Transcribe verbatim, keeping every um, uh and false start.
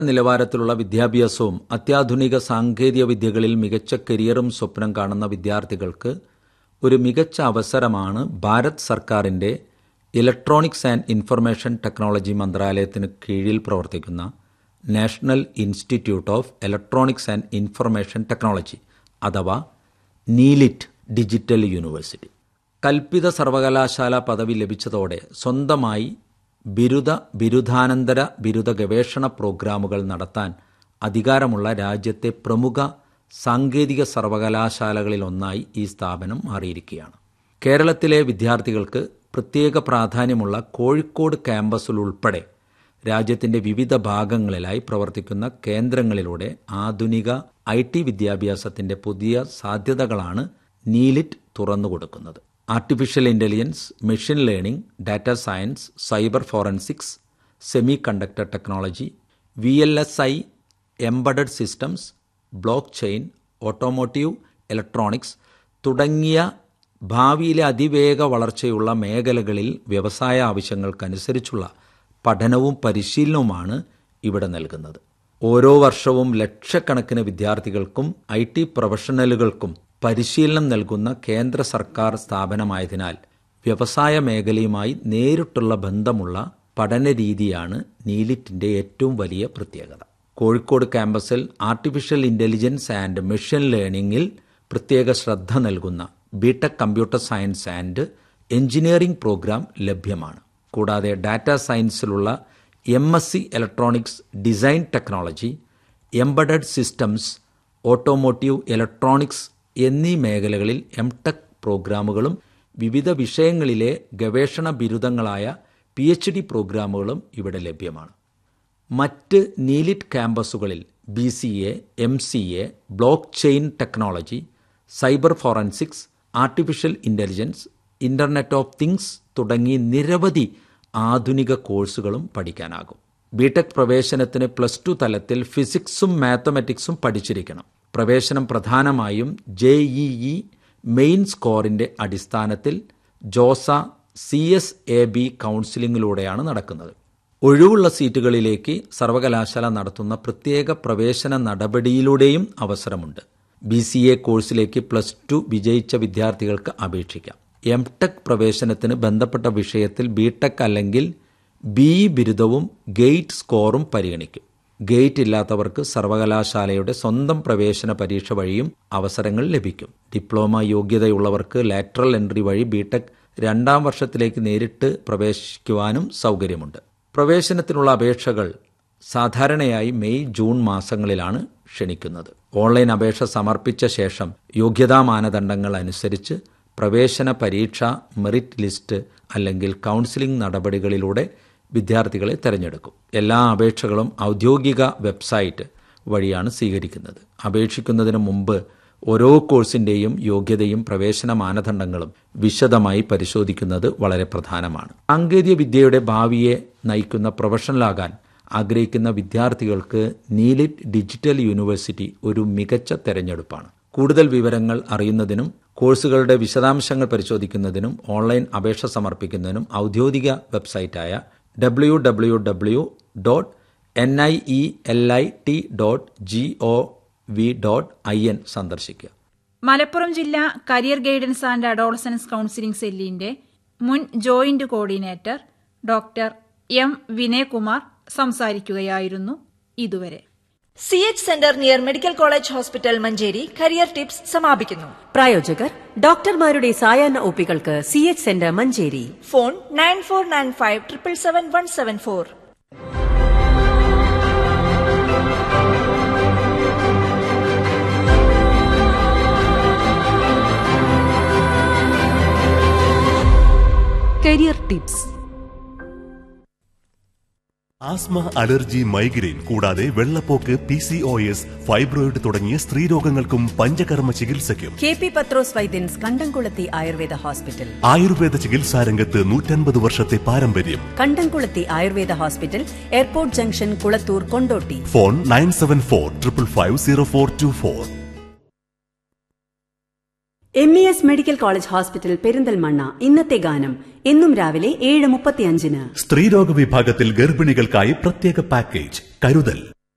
നിലവാരത്തിലുള്ള വിദ്യാഭ്യാസവും അത്യാധുനിക സാങ്കേതിക വിദ്യകളിൽ മികച്ച കരിയറും സ്വപ്നം കാണുന്ന വിദ്യാർത്ഥികൾക്ക് ഒരു മികച്ച അവസരമാണ് ഭാരത് സർക്കാരിൻ്റെ ഇലക്ട്രോണിക്സ് ആൻഡ് ഇൻഫർമേഷൻ ടെക്നോളജി മന്ത്രാലയത്തിന് കീഴിൽ പ്രവർത്തിക്കുന്ന national institute of electronics and information technology അഥവാ നീലിറ്റ് ഡിജിറ്റൽ യൂണിവേഴ്സിറ്റി. കൽപ്പിത സർവകലാശാല പദവി ലഭിച്ചതോടെ സ്വന്തമായി ബിരുദ ബിരുദാനന്തര ബിരുദ ഗവേഷണ പ്രോഗ്രാമുകൾ നടത്താൻ അധികാരമുള്ള രാജ്യത്തെ പ്രമുഖ സാങ്കേതിക സർവകലാശാലകളിലൊന്നായി ഈ സ്ഥാപനം മാറിയിരിക്കുകയാണ്. കേരളത്തിലെ വിദ്യാർത്ഥികൾക്ക് പ്രത്യേക പ്രാധാന്യമുള്ള കോഴിക്കോട് ക്യാമ്പസിലുൾപ്പെടെ രാജ്യത്തിൻ്റെ വിവിധ ഭാഗങ്ങളിലായി പ്രവർത്തിക്കുന്ന കേന്ദ്രങ്ങളിലൂടെ ആധുനിക ഐ ടി വിദ്യാഭ്യാസത്തിൻ്റെ പുതിയ സാധ്യതകളാണ് NIELIT തുറന്നുകൊടുക്കുന്നത്. Artificial intelligence, machine learning, data science, cyber forensics, semi conductor technology, V L S I, embedded systems, block chain, automotive, electronics തുടങ്ങിയ ഭാവിയിലെ അതിവേഗ വളർച്ചയുള്ള മേഖലകളിൽ വ്യവസായ ആവശ്യങ്ങൾക്കനുസരിച്ചുള്ള പഠനവും പരിശീലനവുമാണ് ഇവിടെ നൽകുന്നത്. ഓരോ വർഷവും ലക്ഷക്കണക്കിന് വിദ്യാർത്ഥികൾക്കും ഐ ടി പ്രൊഫഷണലുകൾക്കും പരിശീലനം നൽകുന്ന കേന്ദ്ര സർക്കാർ സ്ഥാപനമായതിനാൽ വ്യവസായ മേഖലയുമായി നേരിട്ടുള്ള ബന്ധമുള്ള പഠനരീതിയാണ് നീലിറ്റിൻ്റെ ഏറ്റവും വലിയ പ്രത്യേകത. കോഴിക്കോട് ക്യാമ്പസിൽ ആർട്ടിഫിഷ്യൽ ഇൻ്റലിജൻസ് ആൻഡ് മെഷീൻ ലേണിംഗിൽ പ്രത്യേക ശ്രദ്ധ നൽകുന്ന BTech computer science and engineering programme ലഭ്യമാണ്. കൂടാതെ data സയൻസിലുള്ള M S C electronics design technology, embedded systems, automotive, electronics എന്നീ മേഖലകളിൽ എം ടെക് പ്രോഗ്രാമുകളും വിവിധ വിഷയങ്ങളിലെ ഗവേഷണ ബിരുദങ്ങളായ പി എച്ച് ഡി പ്രോഗ്രാമുകളും ഇവിടെ ലഭ്യമാണ്. മറ്റ് നീലിറ്റ് ക്യാമ്പസുകളിൽ B C A, M C A, block chain technology, cyber forensics, artificial intelligence, internet of things തുടങ്ങി നിരവധി ആധുനിക കോഴ്സുകളും പഠിക്കാനാകും. ബിടെക് പ്രവേശനത്തിന് പ്ലസ് ടു തലത്തിൽ ഫിസിക്സും മാത്തമാറ്റിക്സും പഠിച്ചിരിക്കണം. പ്രവേശനം പ്രധാനമായും ജെ ഇ ഇ മെയിൻ സ്കോറിൻ്റെ അടിസ്ഥാനത്തിൽ Jose C S A B കൗൺസിലിങ്ങിലൂടെയാണ് നടക്കുന്നത്. ഒഴിവുള്ള സീറ്റുകളിലേക്ക് സർവകലാശാല നടത്തുന്ന പ്രത്യേക പ്രവേശന നടപടിയിലൂടെയും അവസരമുണ്ട്. ബി സി എ കോഴ്സിലേക്ക് പ്ലസ് ടു വിജയിച്ച വിദ്യാർത്ഥികൾക്ക് അപേക്ഷിക്കാം. എം ടെക് പ്രവേശനത്തിന് ബന്ധപ്പെട്ട വിഷയത്തിൽ ബിടെക് അല്ലെങ്കിൽ ബി ഇ ബിരുദവും ഗേറ്റ് സ്കോറും പരിഗണിക്കും. ഗേറ്റ് ഇല്ലാത്തവർക്ക് സർവകലാശാലയുടെ സ്വന്തം പ്രവേശന പരീക്ഷ വഴിയും അവസരങ്ങൾ ലഭിക്കും. ഡിപ്ലോമ യോഗ്യതയുള്ളവർക്ക് ലാറ്ററൽ എൻട്രി വഴി ബിടെക് രണ്ടാം വർഷത്തിലേക്ക് നേരിട്ട് പ്രവേശിക്കുവാനും സൗകര്യമുണ്ട്. പ്രവേശനത്തിനുള്ള അപേക്ഷകൾ സാധാരണയായി മെയ് ജൂൺ മാസങ്ങളിലാണ് ക്ഷണിക്കുന്നത്. ഓൺലൈൻ അപേക്ഷ സമർപ്പിച്ച ശേഷം യോഗ്യതാ മാനദണ്ഡങ്ങൾ അനുസരിച്ച് പ്രവേശന പരീക്ഷ, മെറിറ്റ് ലിസ്റ്റ് അല്ലെങ്കിൽ കൗൺസിലിംഗ് നടപടികളിലൂടെ വിദ്യാർത്ഥികളെ തിരഞ്ഞെടുക്കും. എല്ലാ അപേക്ഷകളും ഔദ്യോഗിക വെബ്സൈറ്റ് വഴിയാണ് സ്വീകരിക്കുന്നത്. അപേക്ഷിക്കുന്നതിന് മുമ്പ് ഓരോ കോഴ്സിൻ്റെയും യോഗ്യതയും പ്രവേശന മാനദണ്ഡങ്ങളും വിശദമായി പരിശോധിക്കുന്നത് വളരെ പ്രധാനമാണ്. സാങ്കേതിക വിദ്യയുടെ ഭാവിയെ നയിക്കുന്ന പ്രൊഫഷണലാകാൻ ആഗ്രഹിക്കുന്ന വിദ്യാർത്ഥികൾക്ക് നീലിറ്റ് ഡിജിറ്റൽ യൂണിവേഴ്സിറ്റി ഒരു മികച്ച തെരഞ്ഞെടുപ്പാണ്. കൂടുതൽ വിവരങ്ങൾ അറിയുന്നതിനും കോഴ്സുകളുടെ വിശദാംശങ്ങൾ പരിശോധിക്കുന്നതിനും ഓൺലൈൻ അപേക്ഷ സമർപ്പിക്കുന്നതിനും ഔദ്യോഗിക വെബ്സൈറ്റായ W W W dot N I E L I T dot G O V dot I N സന്ദർശിക്കുക. മലപ്പുറം ജില്ലാ career guidance and adolescence counselling സെല്ലിന്റെ മുൻ joint coordinator doctor M Vinayakumar സംസാരിക്കുകയായിരുന്നു ഇതുവരെ. C H centre near medical college hospital Manjeri career tips സമാപിക്കുന്നു. പ്രായോജകർ ഡോക്ടർമാരുടെ സായാഹ്ന ഒപികൾക്ക് C H centre Manjeri. Phone nine four nine five triple seven one seven four. Career tips. Asthma, allergy, migraine കൂടാതെ വെള്ളപ്പോക്ക്, P C O S, fibroid തുടങ്ങിയ സ്ത്രീരോഗങ്ങൾക്കും പഞ്ചകർമ്മ ചികിത്സയ്ക്കും K P പത്രോസ് വൈദ്യൻസ് കണ്ടംകുളത്തി Ayurveda hospital. Ayurveda ചികിത്സാ രംഗത്ത് നൂറ്റൻപത് വർഷത്തെ പാരമ്പര്യം. കണ്ടംകുളത്തി Ayurveda hospital, airport junction, Kulathur, Kondotty. Phone nine seven four triple five zero four to four. M E S medical college hospital Perinthalmanna. ഇന്നത്തെ ഗാനം എന്നും രാവിലെ ഏഴ് മുപ്പത്തിയഞ്ചിന്. സ്ത്രീരോഗ വിഭാഗത്തിൽ ഗർഭിണികൾക്കായി പ്രത്യേക പാക്കേജ് കരുതൽ.